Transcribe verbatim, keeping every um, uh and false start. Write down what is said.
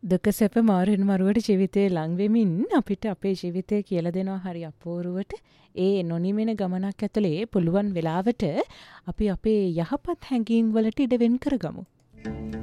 දුක සැප මාරුවෙන් මරුවට ජීවිතේ ලං වෙමින් අපිට අපේ ජීවිතය කියලා දෙනවා හරි අපූර්වට. ඒ නොනිමෙන ගමනක් ඇතුලේ පුළුවන් වෙලාවට අපි අපේ යහපත් හැඟීම් වලට ඉඩ වෙන් කරගමු.